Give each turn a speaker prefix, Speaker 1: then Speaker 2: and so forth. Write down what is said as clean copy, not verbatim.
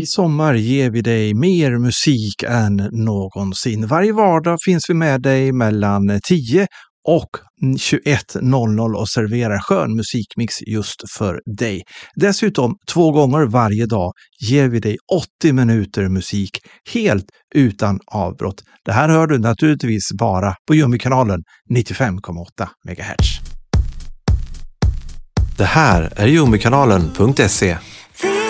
Speaker 1: sommar ger vi dig mer musik än någonsin. Varje vardag finns vi med dig mellan 10 och 21.00 och serverar skön musikmix just för dig. Dessutom 2 gånger varje dag ger vi dig 80 minuter musik helt utan avbrott. Det här hör du naturligtvis bara på Jummikanalen 95,8 MHz.
Speaker 2: Det här är Jummikanalen.se.